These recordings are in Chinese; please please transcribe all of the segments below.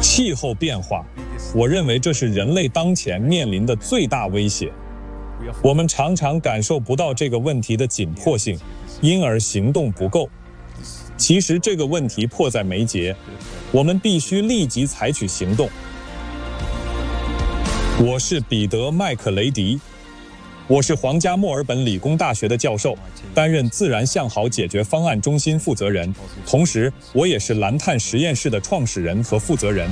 气候变化，我认为这是人类当前面临的最大威胁。我们常常感受不到这个问题的紧迫性，因而行动不够。其实这个问题迫在眉睫，我们必须立即采取行动。我是彼得·麦克雷迪，我是皇家墨尔本理工大学的教授，担任自然向好解决方案中心负责人，同时我也是蓝碳实验室的创始人和负责人。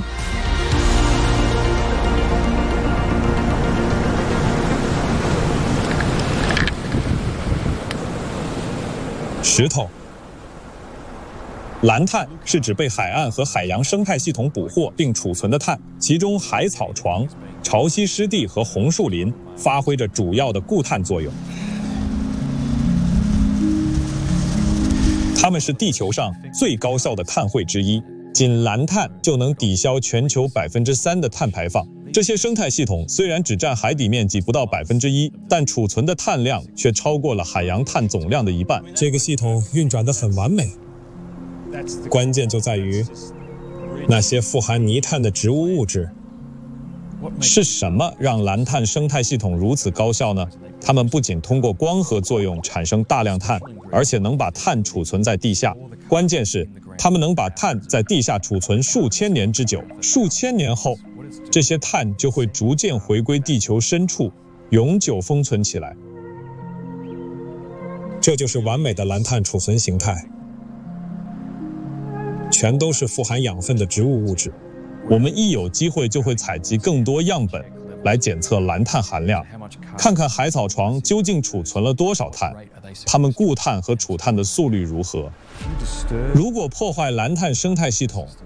石头。蓝碳是指被海岸和海洋生态系统捕获并储存的碳，其中海草床、潮汐湿地和红树林发挥着主要的固碳作用。它们是地球上最高效的碳汇之一，仅蓝碳就能抵消全球3%的碳排放。这些生态系统虽然只占海底面积不到1%，但储存的碳量却超过了海洋碳总量的一半。 这个系统运转得很完美。关键就在于那些富含泥炭的植物物质。 是什么让蓝碳生态系统如此高效呢？它们不仅通过光合作用产生大量碳，而且能把碳储存在地下。关键是，它们能把碳在地下储存数千年之久。数千年后，这些碳就会逐渐回归地球深处，永久封存起来。 这就是完美的蓝碳储存形态。全都是富含养分的植物物质。 我们一有机会就会采集更多样本来检测蓝碳含量，看看海草床究竟储存了多少碳，它们固碳和储碳的速率如何。如果破坏蓝碳生态系统，